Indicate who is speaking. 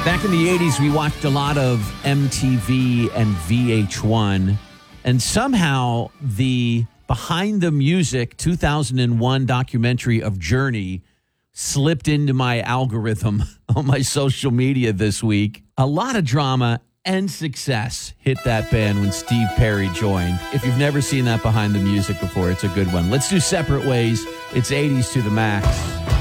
Speaker 1: Back in the 80s, we watched a lot of MTV and VH1, and somehow the Behind the Music 2001 documentary of Journey slipped into my algorithm on my social media this week. A lot of drama and success hit that band when Steve Perry joined. If you've never seen that Behind the Music before, it's a good one. Let's do Separate Ways. It's 80s to the max.